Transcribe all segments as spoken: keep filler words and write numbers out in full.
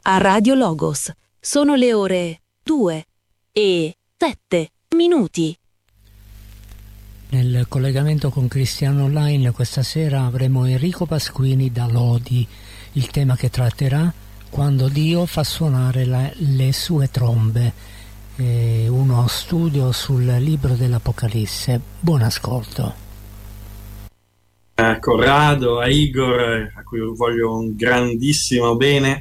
a Radio Logos. Sono le ore due e sette minuti. Nel collegamento con Cristiano Online questa sera avremo Enrico Pasquini da Lodi. Il tema che tratterà: quando Dio fa suonare la, le sue trombe, eh, uno studio sul libro dell'Apocalisse. Buon ascolto. A Corrado, a Igor, a cui voglio un grandissimo bene,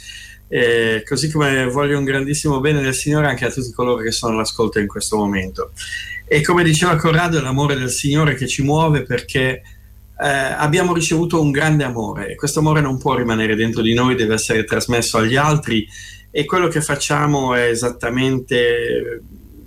eh, così come voglio un grandissimo bene del Signore anche a tutti coloro che sono all'ascolto in questo momento. E come diceva Corrado, è l'amore del Signore che ci muove, perché eh, abbiamo ricevuto un grande amore e questo amore non può rimanere dentro di noi, deve essere trasmesso agli altri, e quello che facciamo è esattamente,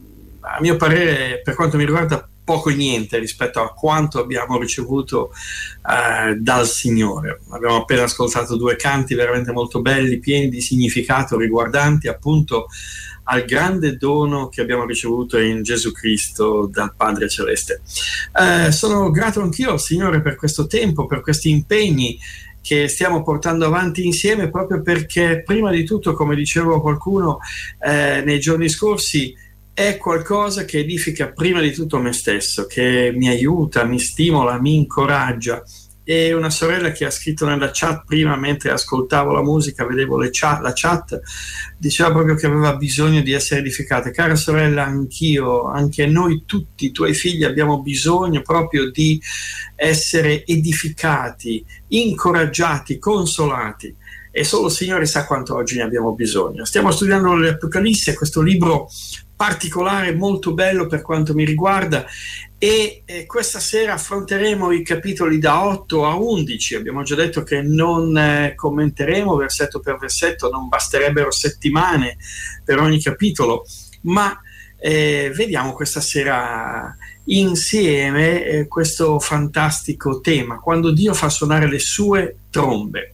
a mio parere, per quanto mi riguarda, poco e niente rispetto a quanto abbiamo ricevuto eh, dal Signore. Abbiamo appena ascoltato due canti veramente molto belli, pieni di significato, riguardanti appunto al grande dono che abbiamo ricevuto in Gesù Cristo dal Padre Celeste. Eh, sono grato anch'io al Signore per questo tempo, per questi impegni che stiamo portando avanti insieme, proprio perché prima di tutto, come dicevo a qualcuno eh, nei giorni scorsi, è qualcosa che edifica prima di tutto me stesso, che mi aiuta, mi stimola, mi incoraggia. E una sorella che ha scritto nella chat prima, mentre ascoltavo la musica, vedevo le chat, la chat, diceva proprio che aveva bisogno di essere edificata. Cara sorella, anch'io, anche noi tutti, i tuoi figli, abbiamo bisogno proprio di essere edificati, incoraggiati, consolati. E solo il Signore sa quanto oggi ne abbiamo bisogno. Stiamo studiando l'Apocalisse, questo libro particolare, molto bello per quanto mi riguarda, e eh, questa sera affronteremo i capitoli da otto a undici. Abbiamo già detto che non eh, commenteremo versetto per versetto, non basterebbero settimane per ogni capitolo, ma eh, vediamo questa sera insieme eh, questo fantastico tema, quando Dio fa suonare le sue trombe.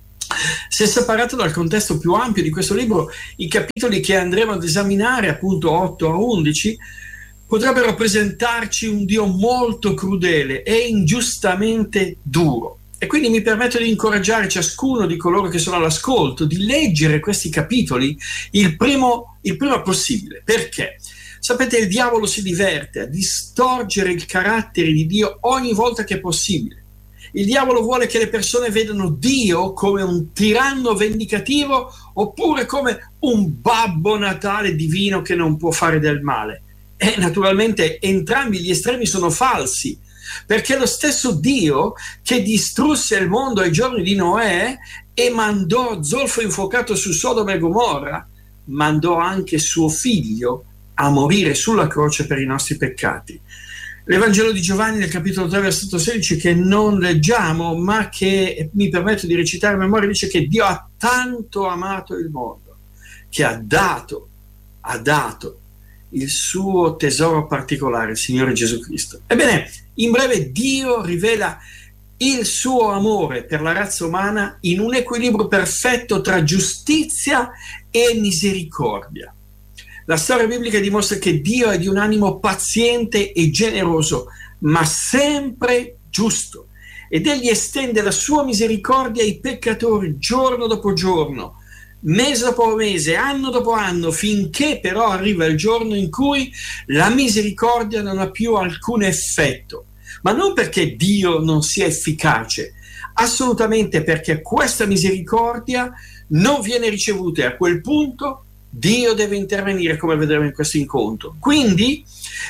Se separato dal contesto più ampio di questo libro, i capitoli che andremo ad esaminare, appunto otto a undici, potrebbero presentarci un Dio molto crudele e ingiustamente duro. E quindi mi permetto di incoraggiare ciascuno di coloro che sono all'ascolto di leggere questi capitoli il primo, il prima possibile. Perché? Sapete, il diavolo si diverte a distorcere il carattere di Dio ogni volta che è possibile. Il diavolo vuole che le persone vedano Dio come un tiranno vendicativo oppure come un Babbo Natale divino che non può fare del male. E naturalmente entrambi gli estremi sono falsi, perché lo stesso Dio che distrusse il mondo ai giorni di Noè e mandò zolfo infuocato su Sodoma e Gomorra, mandò anche suo figlio a morire sulla croce per i nostri peccati. L'Evangelo di Giovanni nel capitolo tre versetto sedici, che non leggiamo ma che mi permetto di recitare a memoria, dice che Dio ha tanto amato il mondo che ha dato, ha dato il suo tesoro particolare, il Signore Gesù Cristo. Ebbene, in breve, Dio rivela il suo amore per la razza umana in un equilibrio perfetto tra giustizia e misericordia. La storia biblica dimostra che Dio è di un animo paziente e generoso, ma sempre giusto. Ed egli estende la sua misericordia ai peccatori giorno dopo giorno, mese dopo mese, anno dopo anno, finché però arriva il giorno in cui la misericordia non ha più alcun effetto. Ma non perché Dio non sia efficace, assolutamente perché questa misericordia non viene ricevuta, e a quel punto Dio deve intervenire, come vedremo in questo incontro. Quindi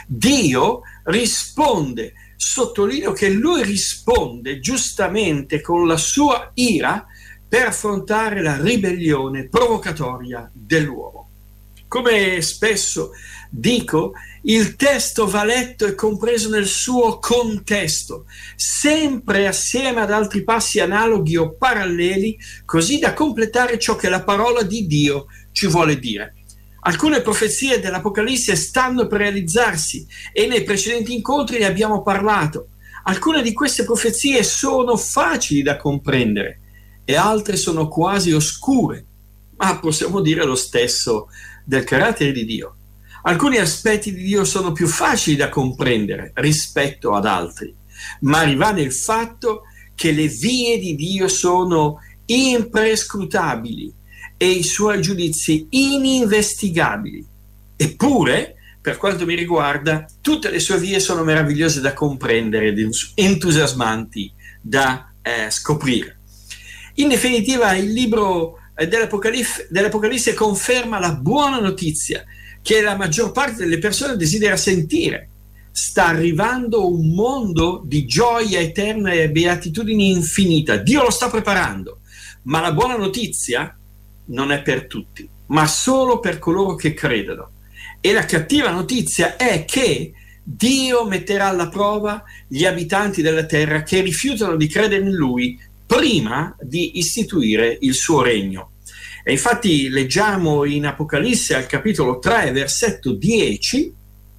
Dio risponde, sottolineo che lui risponde giustamente con la sua ira per affrontare la ribellione provocatoria dell'uomo. Come spesso dico, il testo va letto e compreso nel suo contesto, sempre assieme ad altri passi analoghi o paralleli, così da completare ciò che la parola di Dio ci vuole dire. Alcune profezie dell'Apocalisse stanno per realizzarsi e nei precedenti incontri ne abbiamo parlato. Alcune di queste profezie sono facili da comprendere e altre sono quasi oscure, ma possiamo dire lo stesso del carattere di Dio. Alcuni aspetti di Dio sono più facili da comprendere rispetto ad altri, ma rimane il fatto che le vie di Dio sono imprescrutabili e i suoi giudizi ininvestigabili. Eppure, per quanto mi riguarda, tutte le sue vie sono meravigliose da comprendere ed entusiasmanti da eh, scoprire. In definitiva, il libro eh, dell'Apocalisse, dell'Apocalisse conferma la buona notizia che la maggior parte delle persone desidera sentire. Sta arrivando un mondo di gioia eterna e beatitudine infinita. Dio lo sta preparando, ma la buona notizia non è per tutti, ma solo per coloro che credono. E la cattiva notizia è che Dio metterà alla prova gli abitanti della terra che rifiutano di credere in Lui prima di istituire il suo regno. E infatti leggiamo in Apocalisse al capitolo tre, versetto dieci,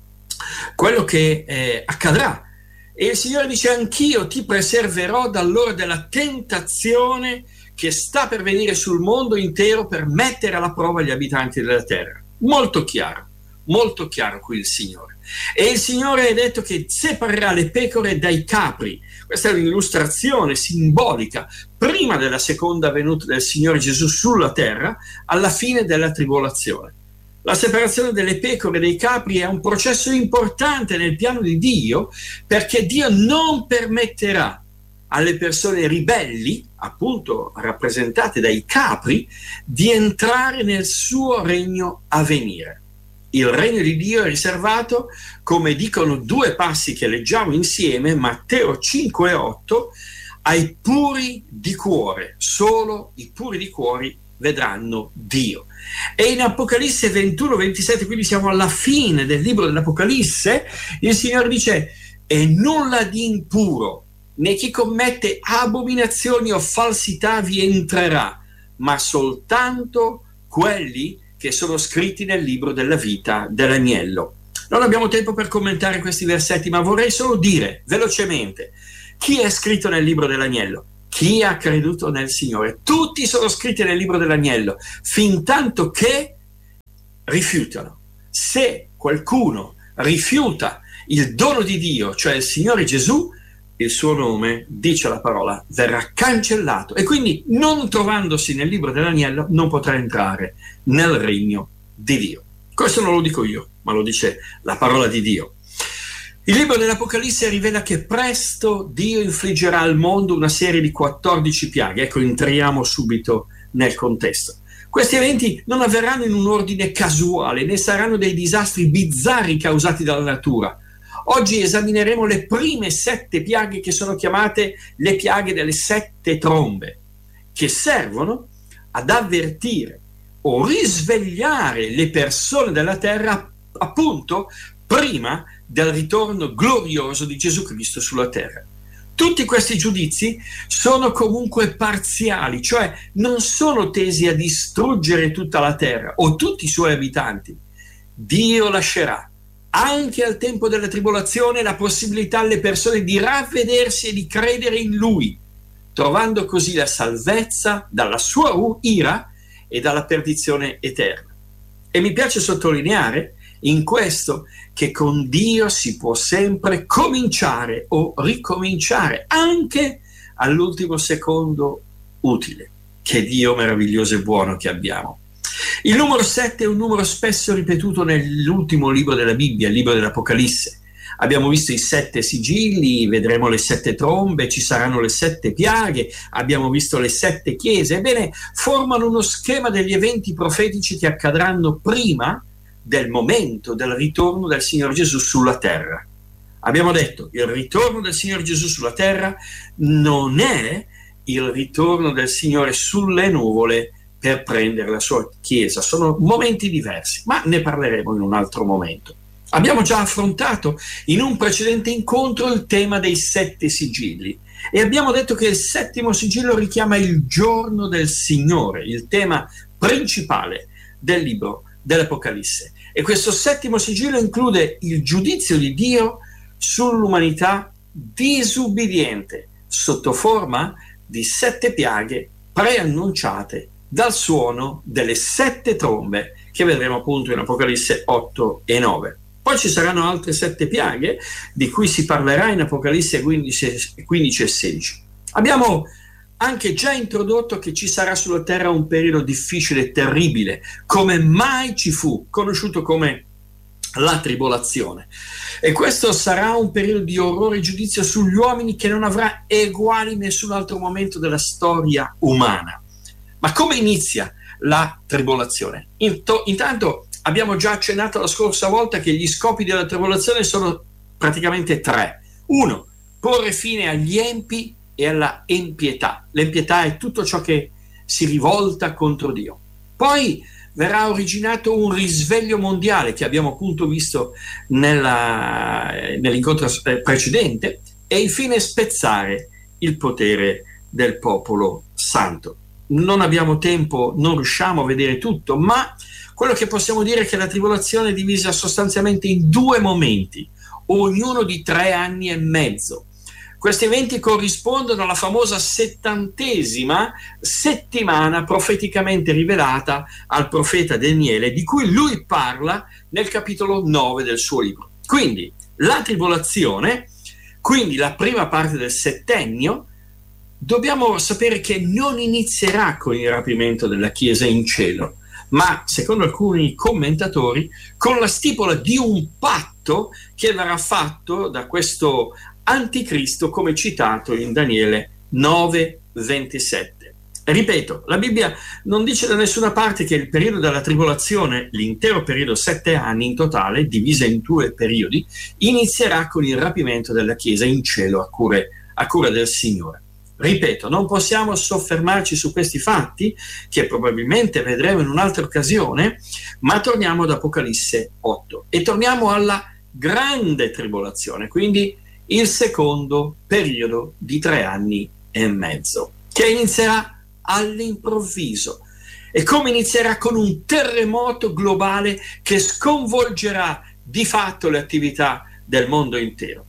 quello che eh, accadrà. E il Signore dice: anch'io ti preserverò dall'ora della tentazione che sta per venire sul mondo intero per mettere alla prova gli abitanti della terra. Molto chiaro, molto chiaro qui il Signore. E il Signore ha detto che separerà le pecore dai capri. Questa è un'illustrazione simbolica prima della seconda venuta del Signore Gesù sulla terra, alla fine della tribolazione. La separazione delle pecore e dei capri è un processo importante nel piano di Dio, perché Dio non permetterà alle persone ribelli, appunto rappresentate dai capri, di entrare nel suo regno a venire. Il regno di Dio è riservato, come dicono due passi che leggiamo insieme, Matteo cinque e otto, ai puri di cuore. Solo i puri di cuore vedranno Dio. E in Apocalisse ventuno ventisette, quindi siamo alla fine del libro dell'Apocalisse, il Signore dice: e nulla di impuro, né chi commette abominazioni o falsità vi entrerà, ma soltanto quelli che sono scritti nel libro della vita dell'agnello. Non abbiamo tempo per commentare questi versetti, ma vorrei solo dire velocemente chi è scritto nel libro dell'agnello. Chi ha creduto nel Signore. Tutti sono scritti nel libro dell'agnello, fin tanto che rifiutano. Se qualcuno rifiuta il dono di Dio, cioè il Signore Gesù, il suo nome, dice la parola, verrà cancellato, e quindi, non trovandosi nel libro dell'agnello, non potrà entrare nel regno di Dio. Questo non lo dico io, ma lo dice la parola di Dio. Il libro dell'Apocalisse rivela che presto Dio infliggerà al mondo una serie di quattordici piaghe. Ecco, entriamo subito nel contesto. Questi eventi non avverranno in un ordine casuale, né saranno dei disastri bizzarri causati dalla natura. Oggi esamineremo le prime sette piaghe, che sono chiamate le piaghe delle sette trombe, che servono ad avvertire o risvegliare le persone della terra, appunto, prima del ritorno glorioso di Gesù Cristo sulla terra. Tutti questi giudizi sono comunque parziali, cioè non sono tesi a distruggere tutta la terra o tutti i suoi abitanti. Dio lascerà anche al tempo della tribolazione la possibilità alle persone di ravvedersi e di credere in Lui, trovando così la salvezza dalla sua ira e dalla perdizione eterna. E mi piace sottolineare in questo che con Dio si può sempre cominciare o ricominciare, anche all'ultimo secondo utile. Che Dio meraviglioso e buono che abbiamo. Il numero sette è un numero spesso ripetuto nell'ultimo libro della Bibbia, il libro dell'Apocalisse. Abbiamo visto i sette sigilli, vedremo le sette trombe, ci saranno le sette piaghe, abbiamo visto le sette chiese. Ebbene, formano uno schema degli eventi profetici che accadranno prima del momento del ritorno del Signore Gesù sulla terra. Abbiamo detto, il ritorno del Signore Gesù sulla terra non è il ritorno del Signore sulle nuvole per prendere la sua Chiesa, sono momenti diversi, ma ne parleremo in un altro momento. Abbiamo già affrontato in un precedente incontro il tema dei sette sigilli e abbiamo detto che il settimo sigillo richiama il giorno del Signore, il tema principale del libro dell'Apocalisse. E questo settimo sigillo include il giudizio di Dio sull'umanità disubbidiente sotto forma di sette piaghe preannunciate dal suono delle sette trombe che vedremo appunto in Apocalisse otto e nove. Poi ci saranno altre sette piaghe di cui si parlerà in Apocalisse quindici e sedici. Abbiamo anche già introdotto che ci sarà sulla terra un periodo difficile e terribile, come mai ci fu, conosciuto come la tribolazione. E questo sarà un periodo di orrore e giudizio sugli uomini che non avrà eguali in nessun altro momento della storia umana. Ma come inizia la tribolazione? Into, intanto abbiamo già accennato la scorsa volta che gli scopi della tribolazione sono praticamente tre. Uno, porre fine agli empi e alla empietà. L'empietà è tutto ciò che si rivolta contro Dio. Poi verrà originato un risveglio mondiale che abbiamo appunto visto nella, nell'incontro precedente, e infine spezzare il potere del popolo santo. Non abbiamo tempo, non riusciamo a vedere tutto, ma quello che possiamo dire è che la tribolazione è divisa sostanzialmente in due momenti, ognuno di tre anni e mezzo. Questi eventi corrispondono alla famosa settantesima settimana profeticamente rivelata al profeta Daniele, di cui lui parla nel capitolo nove del suo libro. Quindi la tribolazione, quindi la prima parte del settennio, dobbiamo sapere che non inizierà con il rapimento della Chiesa in cielo, ma, secondo alcuni commentatori, con la stipula di un patto che verrà fatto da questo anticristo, come citato in Daniele nove ventisette. Ripeto, la Bibbia non dice da nessuna parte che il periodo della tribolazione, l'intero periodo, sette anni in totale, divisa in due periodi, inizierà con il rapimento della Chiesa in cielo a cura, a cura del Signore. Ripeto, non possiamo soffermarci su questi fatti, che probabilmente vedremo in un'altra occasione, ma torniamo ad Apocalisse otto e torniamo alla grande tribolazione, quindi il secondo periodo di tre anni e mezzo, che inizierà all'improvviso. E come inizierà? Con un terremoto globale che sconvolgerà di fatto le attività del mondo intero.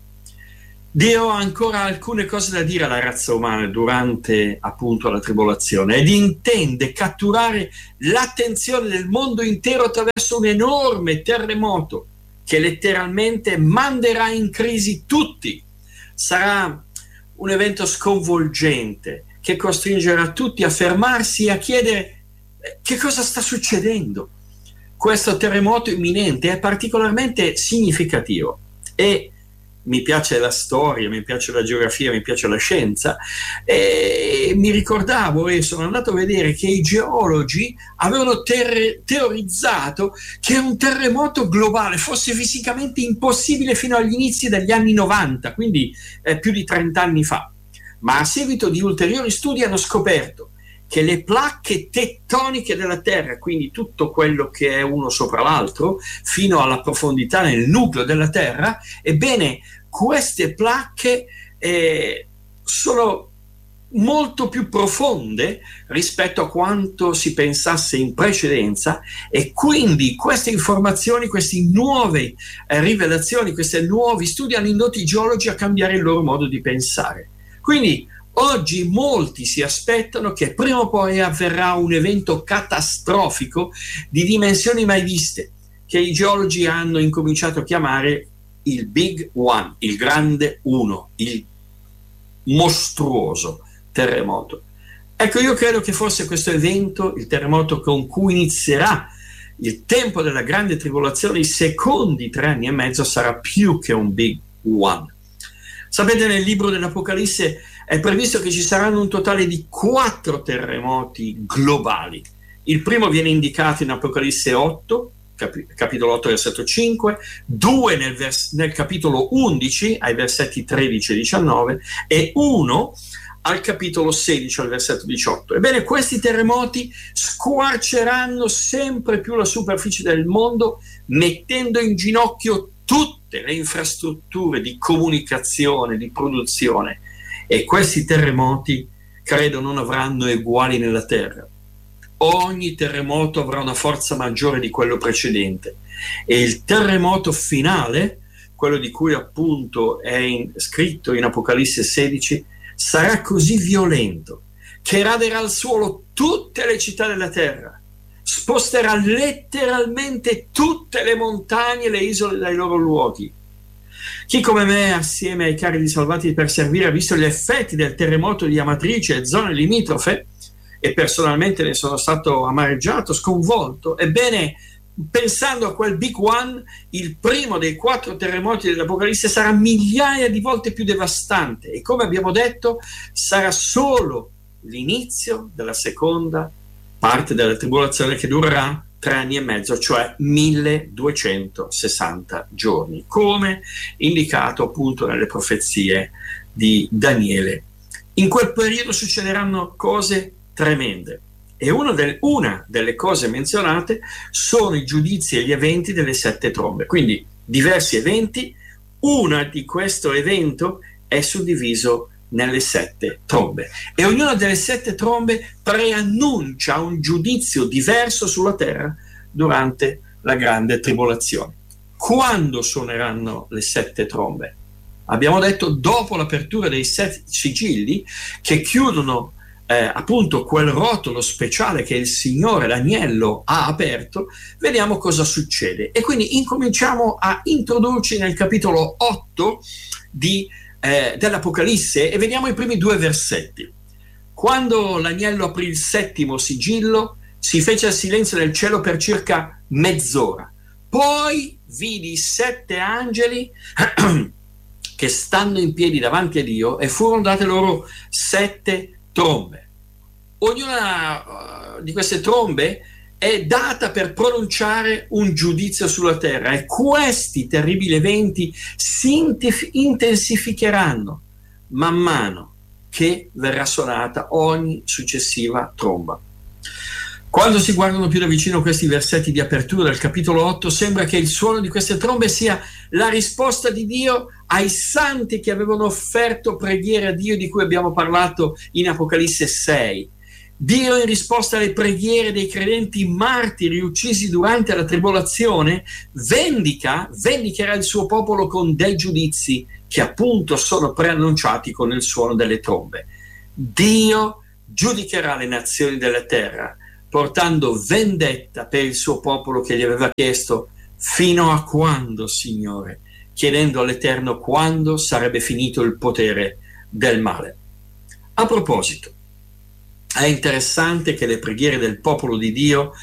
Dio ha ancora alcune cose da dire alla razza umana durante appunto la tribolazione, ed intende catturare l'attenzione del mondo intero attraverso un enorme terremoto che letteralmente manderà in crisi tutti. Sarà un evento sconvolgente che costringerà tutti a fermarsi e a chiedere che cosa sta succedendo. Questo terremoto imminente è particolarmente significativo, e mi piace la storia, mi piace la geografia, mi piace la scienza, e mi ricordavo e sono andato a vedere che i geologi avevano ter- teorizzato che un terremoto globale fosse fisicamente impossibile fino agli inizi degli anni novanta, quindi eh, più di trenta anni fa. Ma a seguito di ulteriori studi hanno scoperto che le placche tettoniche della Terra, quindi tutto quello che è uno sopra l'altro, fino alla profondità nel nucleo della Terra, ebbene, queste placche eh, sono molto più profonde rispetto a quanto si pensasse in precedenza, e quindi queste informazioni, queste nuove eh, rivelazioni, questi nuovi studi hanno indotto i geologi a cambiare il loro modo di pensare. Quindi oggi molti si aspettano che prima o poi avverrà un evento catastrofico di dimensioni mai viste, che i geologi hanno incominciato a chiamare il Big One, il grande uno, il mostruoso terremoto. Ecco, io credo che forse questo evento, il terremoto con cui inizierà il tempo della grande tribolazione, i secondi tre anni e mezzo, sarà più che un Big One. Sapete, nel libro dell'Apocalisse è previsto che ci saranno un totale di quattro terremoti globali. Il primo viene indicato in Apocalisse otto, capi- capitolo otto, versetto cinque, due nel, vers- nel capitolo undici, ai versetti tredici e diciannove, e uno al capitolo sedici, al versetto diciotto. Ebbene, questi terremoti squarceranno sempre più la superficie del mondo, mettendo in ginocchio tutte le infrastrutture di comunicazione, di produzione, e questi terremoti credo non avranno eguali nella terra. Ogni terremoto avrà una forza maggiore di quello precedente, e il terremoto finale, quello di cui appunto è in, scritto in Apocalisse sedici, sarà così violento che raderà al suolo tutte le città della terra, sposterà letteralmente tutte le montagne e le isole dai loro luoghi, Chi come me, assieme ai cari salvati per servire, ha visto gli effetti del terremoto di Amatrice e zone limitrofe, e personalmente ne sono stato amareggiato, sconvolto. Ebbene, pensando a quel Big One, il primo dei quattro terremoti dell'Apocalisse sarà migliaia di volte più devastante, e come abbiamo detto sarà solo l'inizio della seconda parte della tribolazione, che durerà tre anni e mezzo, cioè milleduecentosessanta giorni, come indicato appunto nelle profezie di Daniele. In quel periodo succederanno cose tremende, e una, del, una delle cose menzionate sono i giudizi e gli eventi delle sette trombe. Quindi diversi eventi, uno di questo evento è suddiviso nelle sette trombe, e ognuna delle sette trombe preannuncia un giudizio diverso sulla terra durante la grande tribolazione. Quando suoneranno le sette trombe? Abbiamo detto dopo l'apertura dei sette sigilli che chiudono Eh, appunto quel rotolo speciale che il Signore, l'agnello, ha aperto. Vediamo cosa succede, e quindi incominciamo a introdurci nel capitolo otto di, eh, dell'Apocalisse, e vediamo i primi due versetti. Quando l'agnello aprì il settimo sigillo, si fece silenzio nel cielo per circa mezz'ora. Poi vidi sette angeli che stanno in piedi davanti a Dio, e furono date loro sette trombe. Ognuna uh, di queste trombe è data per pronunciare un giudizio sulla terra, e questi terribili eventi si intef- intensificheranno man mano che verrà suonata ogni successiva tromba. Quando si guardano più da vicino questi versetti di apertura del capitolo otto, sembra che il suono di queste trombe sia la risposta di Dio ai santi che avevano offerto preghiere a Dio, di cui abbiamo parlato in Apocalisse sei. Dio, in risposta alle preghiere dei credenti martiri uccisi durante la tribolazione, vendica, vendicherà il suo popolo con dei giudizi che appunto sono preannunciati con il suono delle trombe. Dio giudicherà le nazioni della terra, portando vendetta per il suo popolo che gli aveva chiesto: fino a quando, Signore? Chiedendo all'Eterno quando sarebbe finito il potere del male. A proposito, è interessante che le preghiere del popolo di Dio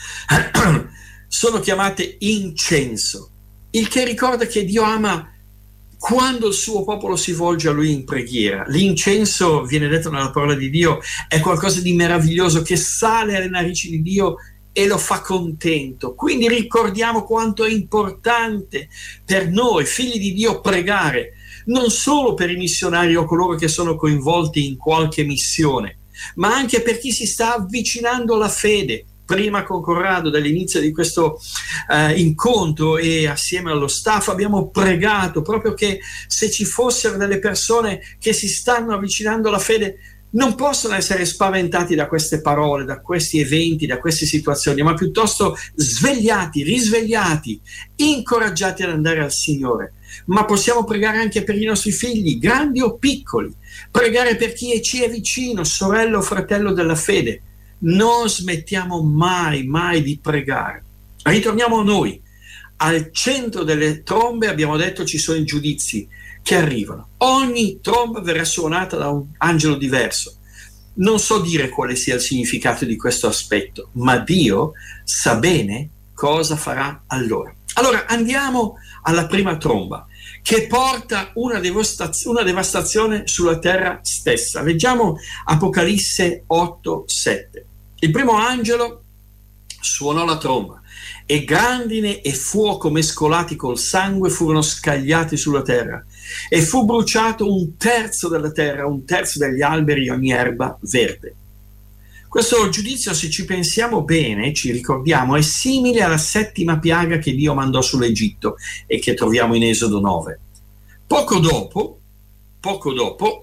sono chiamate incenso, il che ricorda che Dio ama quando il suo popolo si volge a Lui in preghiera. L'incenso, viene detto nella parola di Dio, è qualcosa di meraviglioso che sale alle narici di Dio e lo fa contento. Quindi ricordiamo quanto è importante per noi, figli di Dio, pregare, non solo per i missionari o coloro che sono coinvolti in qualche missione, ma anche per chi si sta avvicinando alla fede. Prima con Corrado, dall'inizio di questo eh, incontro, e assieme allo staff abbiamo pregato proprio che se ci fossero delle persone che si stanno avvicinando alla fede, non possono essere spaventati da queste parole, da questi eventi, da queste situazioni, ma piuttosto svegliati, risvegliati, incoraggiati ad andare al Signore. Ma possiamo pregare anche per i nostri figli, grandi o piccoli, pregare per chi ci è vicino, sorella o fratello della fede. Non smettiamo mai, mai di pregare. Ritorniamo a noi. Al centro delle trombe, abbiamo detto, ci sono i giudizi che arrivano. Ogni tromba verrà suonata da un angelo diverso. Non so dire quale sia il significato di questo aspetto, ma Dio sa bene cosa farà allora. Allora andiamo alla prima tromba, che porta una, devastaz- una devastazione sulla terra stessa. Leggiamo Apocalisse otto sette. Il primo angelo suonò la tromba, e grandine e fuoco mescolati col sangue furono scagliati sulla terra, e fu bruciato un terzo della terra, un terzo degli alberi e ogni erba verde. Questo giudizio, se ci pensiamo bene, ci ricordiamo, è simile alla settima piaga che Dio mandò sull'Egitto e che troviamo in Esodo nove. Poco dopo, poco dopo,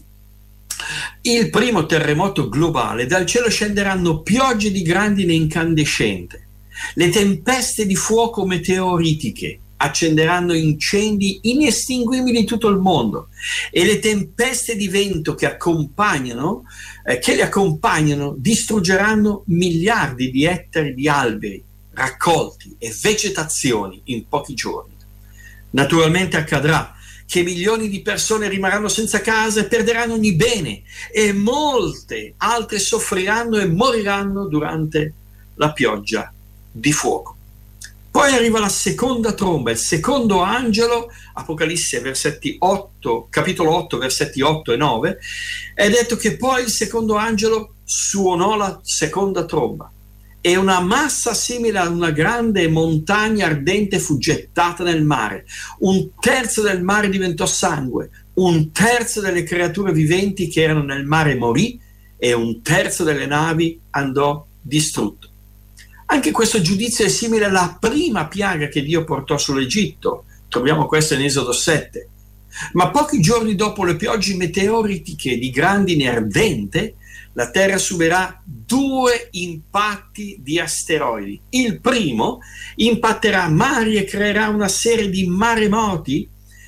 il primo terremoto globale, dal cielo scenderanno piogge di grandine incandescente, le tempeste di fuoco meteoritiche accenderanno incendi inestinguibili in tutto il mondo, e le tempeste di vento che accompagnano, eh, che le accompagnano distruggeranno miliardi di ettari di alberi, raccolti e vegetazioni in pochi giorni. Naturalmente accadrà che milioni di persone rimarranno senza casa e perderanno ogni bene, e molte altre soffriranno e moriranno durante la pioggia di fuoco. Poi arriva la seconda tromba, il secondo angelo, Apocalisse versetti otto, capitolo otto, versetti otto e nove, è detto che poi il secondo angelo suonò la seconda tromba e una massa simile a una grande montagna ardente fu gettata nel mare. Un terzo del mare diventò sangue, un terzo delle creature viventi che erano nel mare morì e un terzo delle navi andò distrutto. Anche questo giudizio è simile alla prima piaga che Dio portò sull'Egitto. Troviamo questo in Esodo sette. Ma pochi giorni dopo le piogge meteoritiche di grandine ardente, la Terra subirà due impatti di asteroidi. Il primo impatterà mari e creerà una serie di maremoti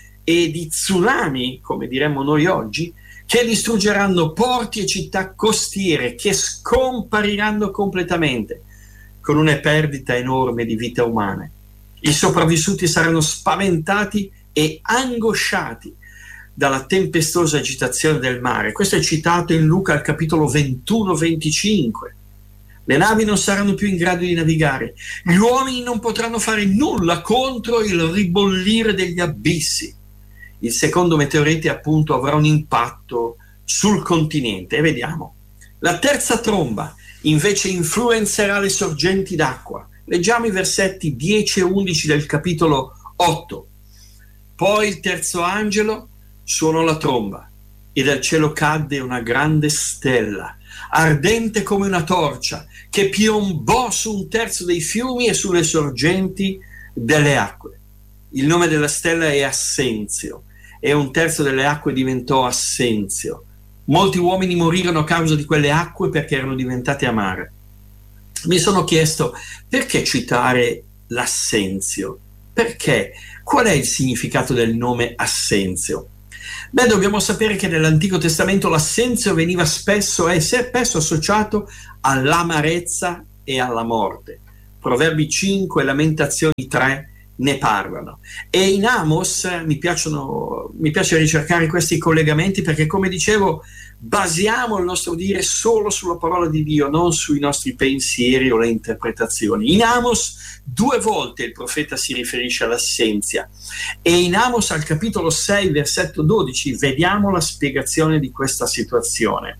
e di tsunami, come diremmo noi oggi, che distruggeranno porti e città costiere, che scompariranno completamente, con una perdita enorme di vite umane. I sopravvissuti saranno spaventati e angosciati dalla tempestosa agitazione del mare. Questo è citato in Luca al capitolo ventuno venticinque. Le navi non saranno più in grado di navigare, gli uomini non potranno fare nulla contro il ribollire degli abissi. Il secondo meteorite appunto avrà un impatto sul continente, e vediamo. La terza tromba invece influenzerà le sorgenti d'acqua. Leggiamo i versetti dieci e undici del capitolo otto. Poi il terzo angelo suonò la tromba e dal cielo cadde una grande stella, ardente come una torcia, che piombò su un terzo dei fiumi e sulle sorgenti delle acque. Il nome della stella è Assenzio, e un terzo delle acque diventò Assenzio. Molti uomini morirono a causa di quelle acque perché erano diventate amare. Mi sono chiesto perché citare l'Assenzio? Perché? Qual è il significato del nome Assenzio? Beh, dobbiamo sapere che nell'Antico Testamento l'assenzio veniva spesso e spesso associato all'amarezza e alla morte. Proverbi cinque, Lamentazioni tre ne parlano. E in Amos mi piacciono, mi piace ricercare questi collegamenti perché, come dicevo, basiamo il nostro dire solo sulla parola di Dio, non sui nostri pensieri o le interpretazioni. In Amos due volte il profeta si riferisce all'assenzia, e in Amos al capitolo sei versetto dodici vediamo la spiegazione di questa situazione.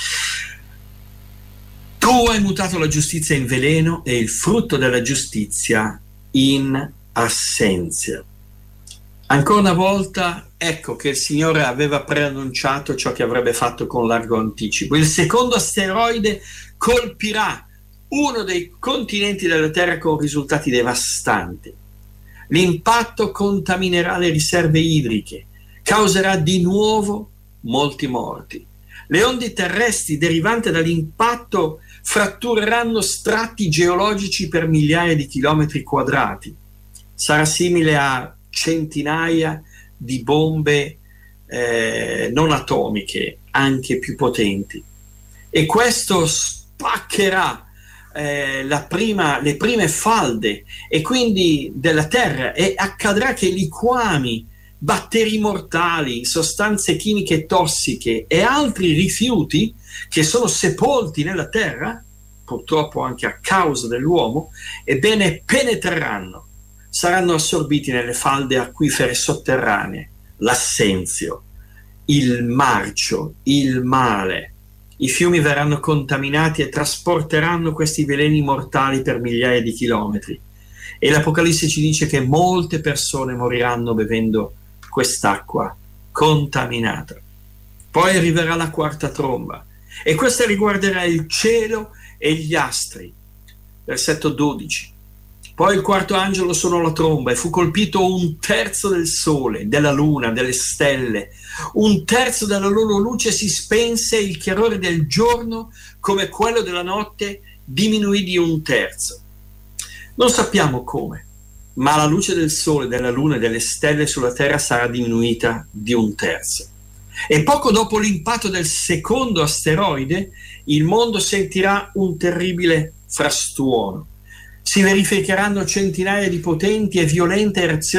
Tu hai mutato la giustizia in veleno e il frutto della giustizia in assenzia. Ancora una volta, ecco che il Signore aveva preannunciato ciò che avrebbe fatto con largo anticipo. Il secondo asteroide colpirà uno dei continenti della Terra con risultati devastanti. L'impatto contaminerà le riserve idriche, causerà di nuovo molti morti. Le onde terrestri derivanti dall'impatto frattureranno strati geologici per migliaia di chilometri quadrati. Sarà simile a centinaia di bombe eh, non atomiche, anche più potenti. E questo spaccherà eh, la prima, le prime falde e quindi della Terra, e accadrà che liquami, batteri mortali, sostanze chimiche tossiche e altri rifiuti che sono sepolti nella Terra, purtroppo anche a causa dell'uomo, ebbene penetreranno, saranno assorbiti nelle falde acquifere sotterranee. L'assenzio, il marcio, il male. I fiumi verranno contaminati e trasporteranno questi veleni mortali per migliaia di chilometri. E l'Apocalisse ci dice che molte persone moriranno bevendo quest'acqua contaminata. Poi arriverà la quarta tromba, e questa riguarderà il cielo e gli astri. Versetto dodici. Poi il quarto angelo suonò la tromba e fu colpito un terzo del sole, della luna, delle stelle. Un terzo della loro luce si spense, il chiarore del giorno, come quello della notte, diminuì di un terzo. Non sappiamo come, ma la luce del sole, della luna e delle stelle sulla terra sarà diminuita di un terzo. E poco dopo l'impatto del secondo asteroide, il mondo sentirà un terribile frastuono. Si verificheranno centinaia di potenti e violente erezioni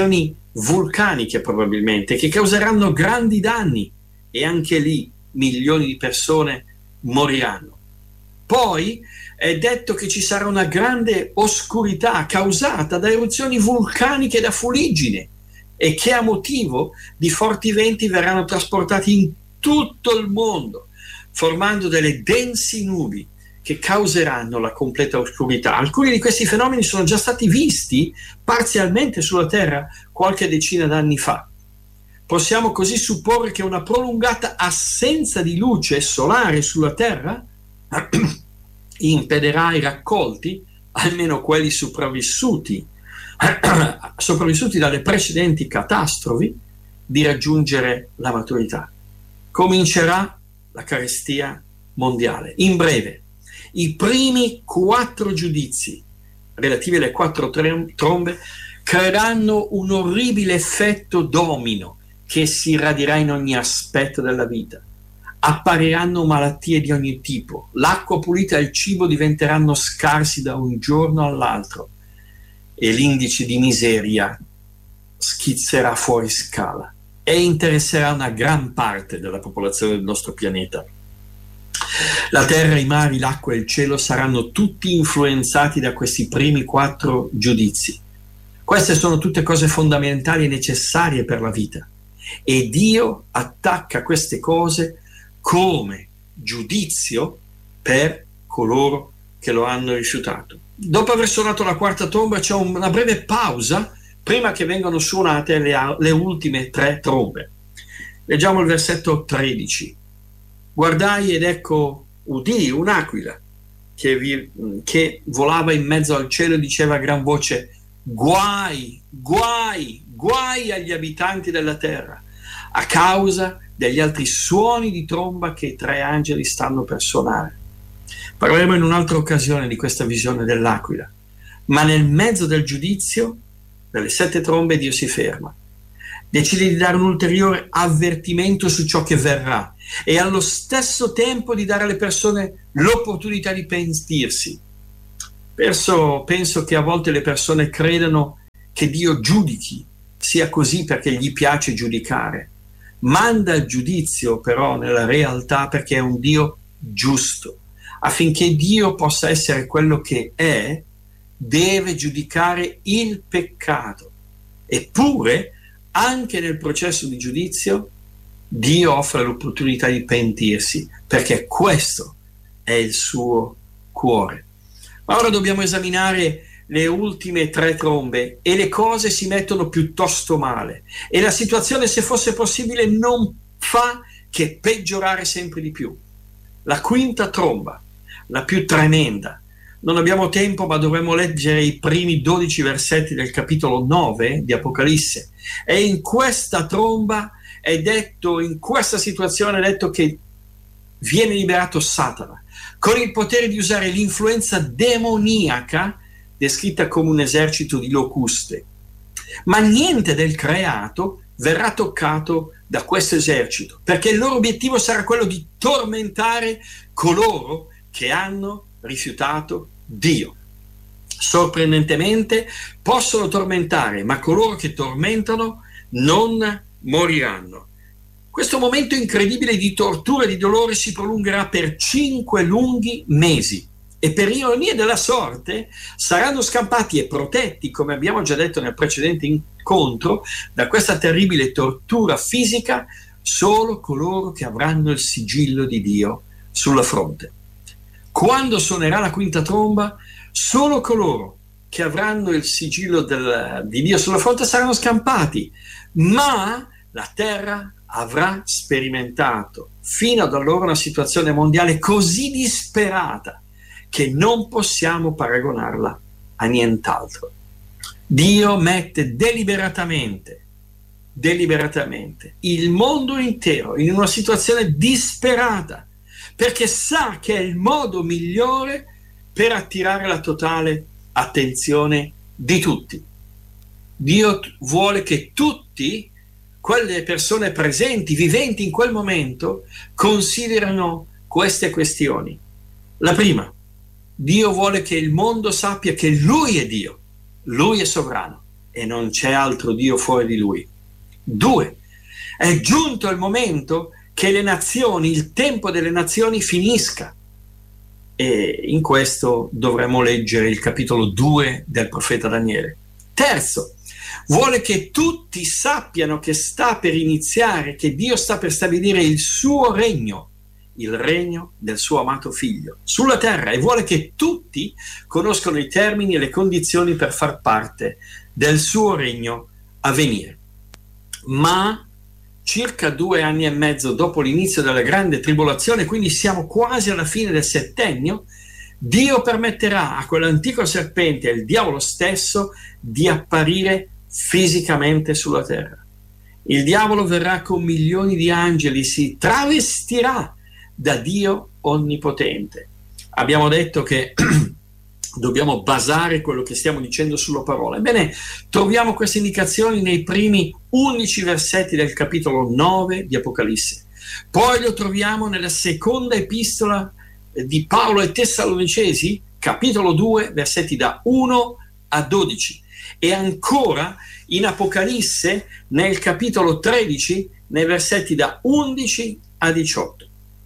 vulcaniche probabilmente, che causeranno grandi danni e anche lì milioni di persone moriranno. Poi è detto che ci sarà una grande oscurità causata da eruzioni vulcaniche e da fuliggine e che a motivo di forti venti verranno trasportati in tutto il mondo, formando delle densi nubi che causeranno la completa oscurità. Alcuni di questi fenomeni sono già stati visti parzialmente sulla Terra qualche decina d'anni fa. Possiamo così supporre che una prolungata assenza di luce solare sulla Terra impederà ai raccolti, almeno quelli sopravvissuti, sopravvissuti dalle precedenti catastrofi, di raggiungere la maturità. Comincerà la carestia mondiale. In breve, i primi quattro giudizi relativi alle quattro trombe creeranno un orribile effetto domino che si radirà in ogni aspetto della vita. Appariranno malattie di ogni tipo, l'acqua pulita e il cibo diventeranno scarsi da un giorno all'altro e l'indice di miseria schizzerà fuori scala e interesserà una gran parte della popolazione del nostro pianeta. La terra, i mari, l'acqua e il cielo saranno tutti influenzati da questi primi quattro giudizi. Queste sono tutte cose fondamentali e necessarie per la vita e Dio attacca queste cose come giudizio per coloro che lo hanno rifiutato. Dopo aver suonato la quarta tromba c'è una breve pausa prima che vengano suonate le, le ultime tre trombe. Leggiamo il versetto tredici. Guardai ed ecco udii un'aquila che, vi, che volava in mezzo al cielo e diceva a gran voce: guai, guai, guai agli abitanti della terra a causa degli altri suoni di tromba che i tre angeli stanno per suonare. Parleremo in un'altra occasione di questa visione dell'aquila, ma nel mezzo del giudizio delle sette trombe Dio si ferma, decide di dare un ulteriore avvertimento su ciò che verrà e allo stesso tempo di dare alle persone l'opportunità di pentirsi. Penso, penso che a volte le persone credano che Dio giudichi, sia così perché gli piace giudicare. Manda il giudizio però nella realtà perché è un Dio giusto. Affinché Dio possa essere quello che è, deve giudicare il peccato. Eppure, anche nel processo di giudizio, Dio offre l'opportunità di pentirsi, perché questo è il suo cuore. Ma ora dobbiamo esaminare le ultime tre trombe e le cose si mettono piuttosto male e la situazione, se fosse possibile, non fa che peggiorare sempre di più. La quinta tromba, la più tremenda. Non abbiamo tempo, ma dovremo leggere i primi dodici versetti del capitolo nove di Apocalisse. E in questa tromba è detto, in questa situazione è detto che viene liberato Satana, con il potere di usare l'influenza demoniaca, descritta come un esercito di locuste. Ma niente del creato verrà toccato da questo esercito, perché il loro obiettivo sarà quello di tormentare coloro che hanno rifiutato Dio. Sorprendentemente possono tormentare, ma coloro che tormentano non moriranno. Questo momento incredibile di tortura e di dolore si prolungherà per cinque lunghi mesi e per ironia della sorte saranno scampati e protetti, come abbiamo già detto nel precedente incontro, da questa terribile tortura fisica solo coloro che avranno il sigillo di Dio sulla fronte. Quando suonerà la quinta tromba, solo coloro che avranno il sigillo del, di Dio sulla fronte saranno scampati, ma la terra avrà sperimentato fino ad allora una situazione mondiale così disperata che non possiamo paragonarla a nient'altro. Dio mette deliberatamente, deliberatamente il mondo intero in una situazione disperata, perché sa che è il modo migliore per attirare la totale attenzione di tutti. Dio vuole che tutti, quelle persone presenti, viventi in quel momento, considerino queste questioni. La prima, Dio vuole che il mondo sappia che Lui è Dio, Lui è sovrano. e non c'è altro Dio fuori di Lui. Due, è giunto il momento che le nazioni, il tempo delle nazioni finisca. E in questo dovremo leggere il capitolo due del profeta Daniele. Terzo, vuole che tutti sappiano che sta per iniziare, che Dio sta per stabilire il suo regno, il regno del suo amato figlio sulla terra, e vuole che tutti conoscano i termini e le condizioni per far parte del suo regno a venire. Ma circa due anni e mezzo dopo l'inizio della grande tribolazione, quindi siamo quasi alla fine del settennio, Dio permetterà a quell'antico serpente e il diavolo stesso di apparire fisicamente sulla terra. Il diavolo verrà con milioni di angeli, si travestirà da Dio onnipotente. Abbiamo detto che dobbiamo basare quello che stiamo dicendo sulla parola. Ebbene, troviamo queste indicazioni nei primi undici versetti del capitolo nove di Apocalisse. Poi lo troviamo nella seconda epistola di Paolo ai Tessalonicesi, capitolo due, versetti da uno a dodici. E ancora in Apocalisse, nel capitolo tredici, nei versetti da undici a diciotto.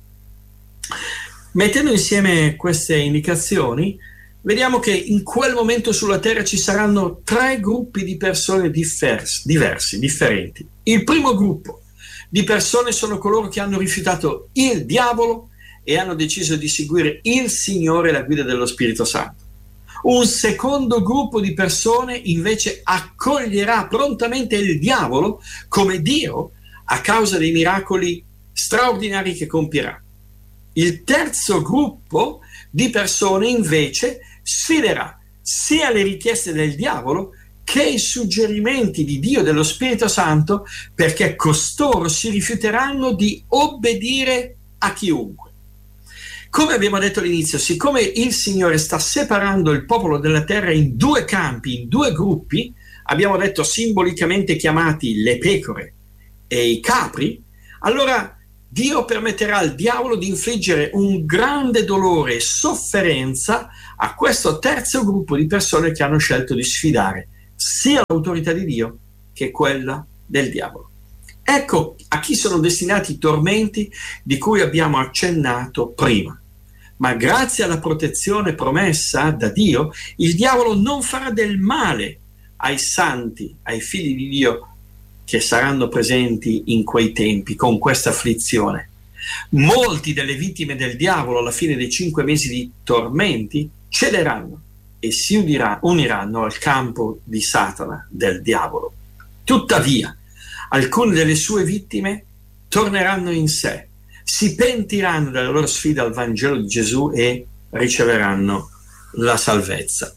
Mettendo insieme queste indicazioni, vediamo che in quel momento sulla terra ci saranno tre gruppi di persone diversi, diversi, differenti. Il primo gruppo di persone sono coloro che hanno rifiutato il diavolo e hanno deciso di seguire il Signore e la guida dello Spirito Santo. Un secondo gruppo di persone invece accoglierà prontamente il diavolo come Dio a causa dei miracoli straordinari che compierà. Il terzo gruppo di persone invece sfiderà sia le richieste del diavolo che i suggerimenti di Dio e dello Spirito Santo, perché costoro si rifiuteranno di obbedire a chiunque. Come abbiamo detto all'inizio, siccome il Signore sta separando il popolo della terra in due campi, in due gruppi, abbiamo detto simbolicamente chiamati le pecore e i capri, allora Dio permetterà al diavolo di infliggere un grande dolore e sofferenza a questo terzo gruppo di persone che hanno scelto di sfidare sia l'autorità di Dio che quella del diavolo. Ecco a chi sono destinati i tormenti di cui abbiamo accennato prima. Ma grazie alla protezione promessa da Dio, il diavolo non farà del male ai santi, ai figli di Dio che saranno presenti in quei tempi con questa afflizione. Molti delle vittime del diavolo alla fine dei cinque mesi di tormenti cederanno e si unirà, uniranno al campo di Satana, del diavolo. Tuttavia, alcune delle sue vittime torneranno in sé, si pentiranno della loro sfida al Vangelo di Gesù e riceveranno la salvezza.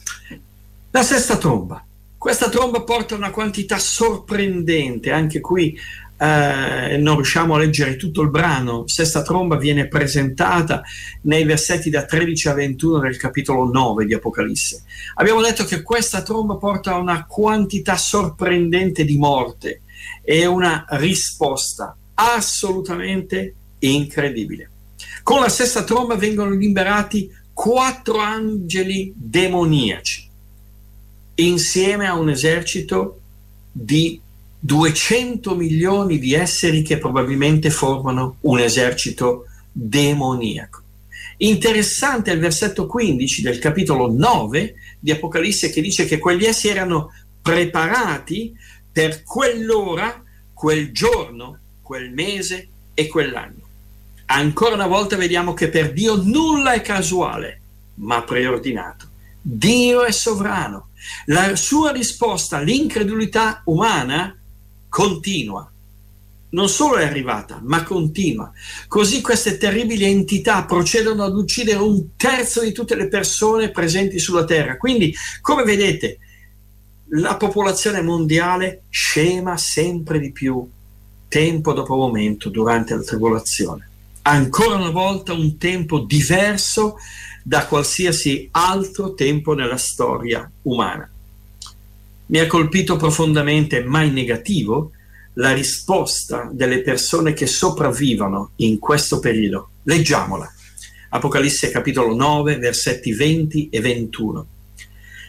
La sesta tromba. Questa tromba porta una quantità sorprendente, anche qui eh, non riusciamo a leggere tutto il brano. Sesta tromba viene presentata nei versetti da tredici a ventuno del capitolo nove di Apocalisse. Abbiamo detto che questa tromba porta una quantità sorprendente di morte e una risposta assolutamente incredibile. Con la sesta tromba vengono liberati quattro angeli demoniaci, insieme a un esercito di duecento milioni di esseri che probabilmente formano un esercito demoniaco. Interessante il versetto quindici del capitolo nove di Apocalisse, che dice che quegli esseri erano preparati per quell'ora, quel giorno, quel mese e quell'anno. Ancora una volta vediamo che per Dio nulla è casuale, ma preordinato. Dio è sovrano. La sua risposta all'incredulità umana continua. Non solo è arrivata, ma continua. Così queste terribili entità procedono ad uccidere un terzo di tutte le persone presenti sulla terra. Quindi, come vedete, la popolazione mondiale scema sempre di più, tempo dopo momento, durante la tribolazione. Ancora una volta un tempo diverso da qualsiasi altro tempo nella storia umana. Mi ha colpito profondamente, ma in negativo, la risposta delle persone che sopravvivono in questo periodo. Leggiamola. Apocalisse capitolo nove, versetti venti e ventuno.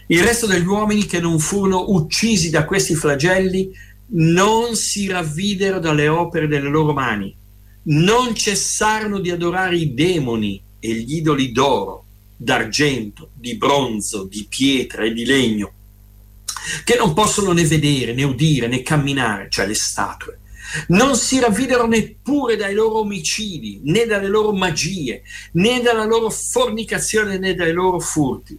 Il resto degli uomini che non furono uccisi da questi flagelli non si ravvidero dalle opere delle loro mani, non cessarono di adorare i demoni e gli idoli d'oro, d'argento, di bronzo, di pietra e di legno, che non possono né vedere, né udire, né camminare, cioè le statue. Non si ravvidero neppure dai loro omicidi, né dalle loro magie, né dalla loro fornicazione, né dai loro furti.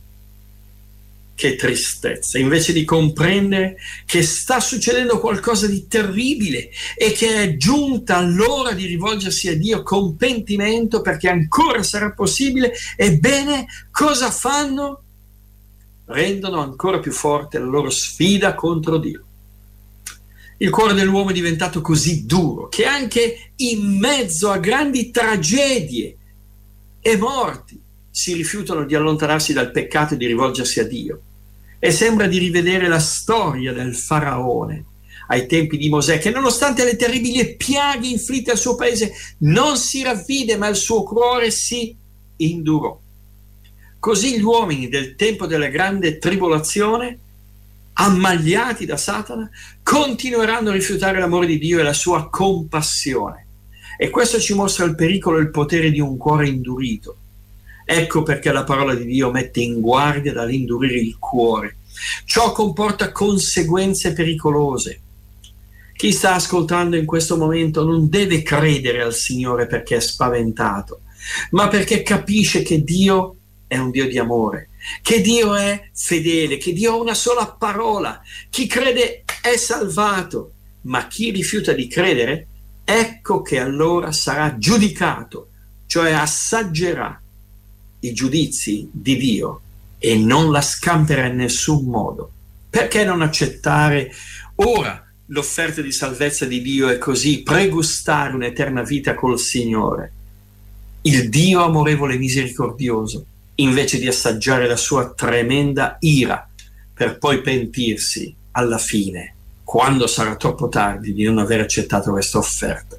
Che tristezza, invece di comprendere che sta succedendo qualcosa di terribile e che è giunta l'ora di rivolgersi a Dio con pentimento perché ancora sarà possibile, ebbene, cosa fanno? Rendono ancora più forte la loro sfida contro Dio. Il cuore dell'uomo è diventato così duro che anche in mezzo a grandi tragedie e morti si rifiutano di allontanarsi dal peccato e di rivolgersi a Dio. E sembra di rivedere la storia del faraone ai tempi di Mosè, che nonostante le terribili piaghe inflitte al suo paese non si ravvide, ma il suo cuore si indurò. Così gli uomini del tempo della grande tribolazione, ammagliati da Satana, continueranno a rifiutare l'amore di Dio e la sua compassione. E questo ci mostra il pericolo e il potere di un cuore indurito. Ecco perché la parola di Dio mette in guardia dall'indurire il cuore. Ciò comporta conseguenze pericolose. Chi sta ascoltando in questo momento non deve credere al Signore perché è spaventato, ma perché capisce che Dio è un Dio di amore, che Dio è fedele, che Dio ha una sola parola. Chi crede è salvato, ma chi rifiuta di credere, ecco che allora sarà giudicato, cioè assaggerà i giudizi di Dio e non la scamperà in nessun modo. Perché non accettare ora l'offerta di salvezza di Dio e così pregustare un'eterna vita col Signore? Il Dio amorevole e misericordioso, invece di assaggiare la sua tremenda ira per poi pentirsi alla fine, quando sarà troppo tardi, di non aver accettato questa offerta.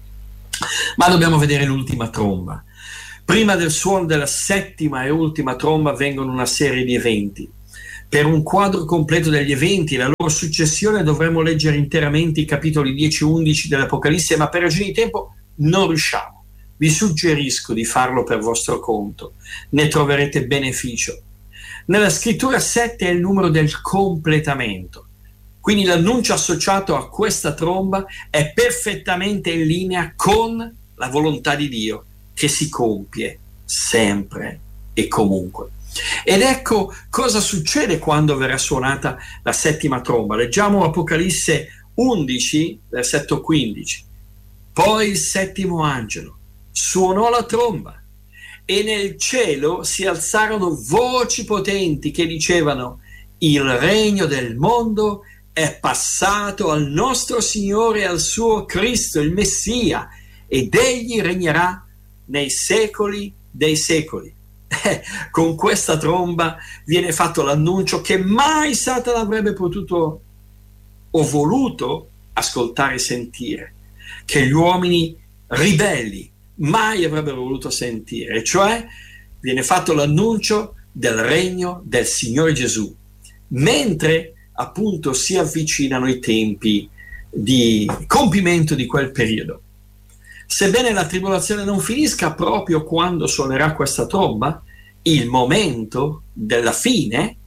Ma dobbiamo vedere l'ultima tromba. Prima del suono della settima e ultima tromba vengono una serie di eventi. Per un quadro completo degli eventi e la loro successione dovremmo leggere interamente i capitoli dieci e undici dell'Apocalisse, ma per ragioni di tempo non riusciamo. Vi suggerisco di farlo per vostro conto, ne troverete beneficio. Nella scrittura sette è il numero del completamento, quindi l'annuncio associato a questa tromba è perfettamente in linea con la volontà di Dio, che si compie sempre e comunque. Ed ecco cosa succede quando verrà suonata la settima tromba. Leggiamo Apocalisse undici, versetto quindici. Poi il settimo angelo suonò la tromba e nel cielo si alzarono voci potenti che dicevano: il regno del mondo è passato al nostro Signore e al suo Cristo, il Messia, ed egli regnerà nei secoli dei secoli. Eh, con questa tromba viene fatto l'annuncio che mai Satana avrebbe potuto o voluto ascoltare e sentire, che gli uomini ribelli mai avrebbero voluto sentire, e cioè viene fatto l'annuncio del regno del Signore Gesù, mentre appunto si avvicinano i tempi di compimento di quel periodo. Sebbene la tribolazione non finisca proprio quando suonerà questa tromba, il momento della fine,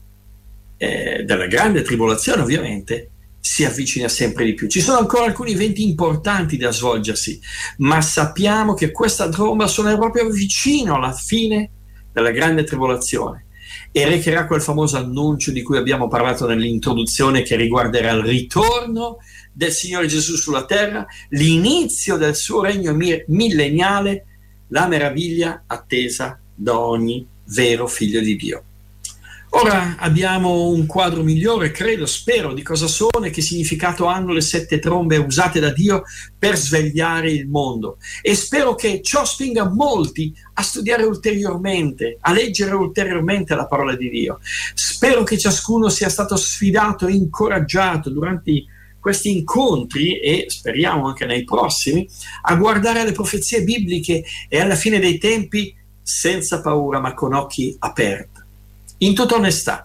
eh, della grande tribolazione ovviamente, si avvicina sempre di più. Ci sono ancora alcuni eventi importanti da svolgersi, ma sappiamo che questa tromba suonerà proprio vicino alla fine della grande tribolazione e recherà quel famoso annuncio di cui abbiamo parlato nell'introduzione, che riguarderà il ritorno del Signore Gesù sulla terra, l'inizio del suo regno milleniale, la meraviglia attesa da ogni vero figlio di Dio. Ora abbiamo un quadro migliore, credo, spero, di cosa sono e che significato hanno le sette trombe usate da Dio per svegliare il mondo, e spero che ciò spinga molti a studiare ulteriormente, a leggere ulteriormente la parola di Dio. Spero che ciascuno sia stato sfidato e incoraggiato durante questi incontri, e speriamo anche nei prossimi, a guardare le profezie bibliche e alla fine dei tempi senza paura ma con occhi aperti, in tutta onestà,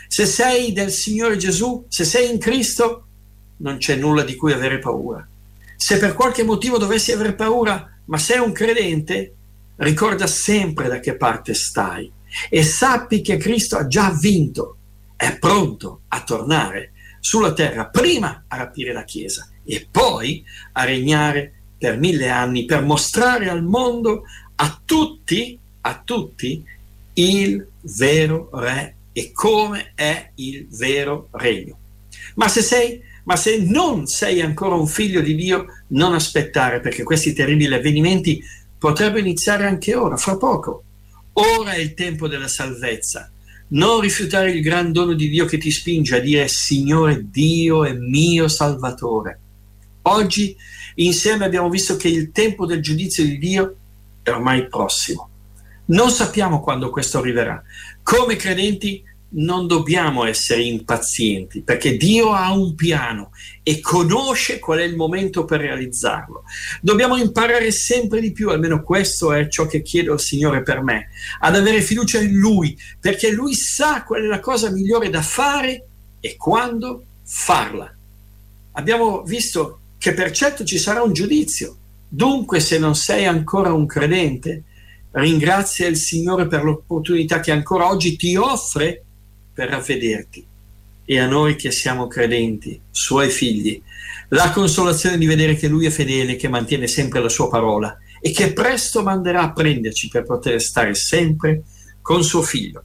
Se sei del Signore Gesù, se sei in Cristo, non c'è nulla di cui avere paura. Se per qualche motivo dovessi aver paura, ma sei un credente, ricorda sempre da che parte stai e sappi che Cristo ha già vinto, è pronto a tornare sulla terra, prima a rapire la Chiesa e poi a regnare per mille anni, per mostrare al mondo, a tutti, a tutti, il vero Re e come è il vero regno. Ma se sei, ma se non sei ancora un figlio di Dio, non aspettare, perché questi terribili avvenimenti potrebbero iniziare anche ora, fra poco. Ora è il tempo della salvezza. Non rifiutare il gran dono di Dio che ti spinge a dire: Signore Dio è mio Salvatore. Oggi insieme abbiamo visto che il tempo del giudizio di Dio è ormai prossimo. Non sappiamo quando questo arriverà. Come credenti non dobbiamo essere impazienti, perché Dio ha un piano e conosce qual è il momento per realizzarlo. Dobbiamo imparare sempre di più, almeno questo è ciò che chiedo al Signore per me, ad avere fiducia in Lui, perché Lui sa qual è la cosa migliore da fare e quando farla. Abbiamo visto che per certo ci sarà un giudizio. Dunque, se non sei ancora un credente, ringrazia il Signore per l'opportunità che ancora oggi ti offre per ravvederti. E a noi che siamo credenti, suoi figli, la consolazione di vedere che Lui è fedele, che mantiene sempre la sua parola e che presto manderà a prenderci per poter stare sempre con suo Figlio.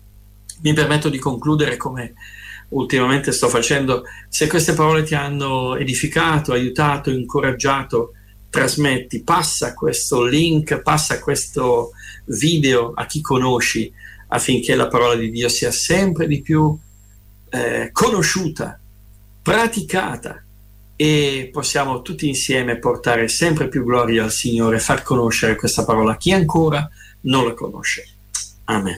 Mi permetto di concludere come ultimamente sto facendo. Se queste parole ti hanno edificato, aiutato, incoraggiato, trasmetti, passa questo link, passa questo video a chi conosci, affinché la parola di Dio sia sempre di più eh, conosciuta, praticata, e possiamo tutti insieme portare sempre più gloria al Signore e far conoscere questa parola a chi ancora non la conosce. Amen.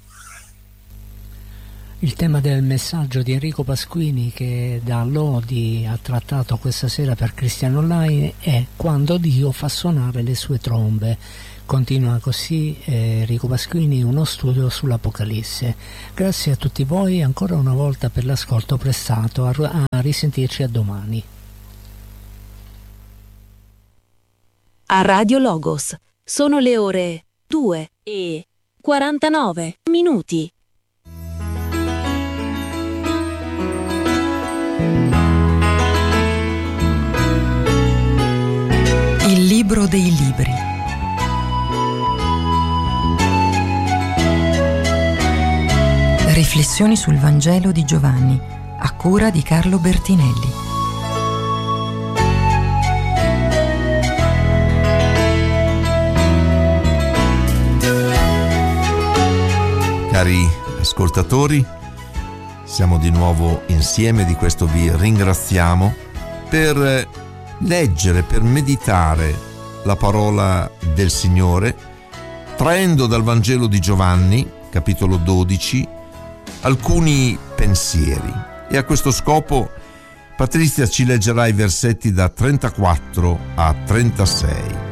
Il tema del messaggio di Enrico Pasquini, che da Lodi ha trattato questa sera per Cristiano Online, è Quando Dio fa suonare le sue trombe. Continua così eh, Enrico Pasquini, uno studio sull'Apocalisse. Grazie a tutti voi ancora una volta per l'ascolto prestato, a, a risentirci a domani. A Radio Logos sono le ore due e quarantanove minuti. Il libro dei libri. Riflessioni sul Vangelo di Giovanni, a cura di Carlo Bertinelli. Cari ascoltatori, siamo di nuovo insieme, di questo vi ringraziamo, per leggere, per meditare la parola del Signore, traendo dal Vangelo di Giovanni, capitolo dodici, alcuni pensieri. E a questo scopo Patrizia ci leggerà i versetti da trentaquattro a trentasei.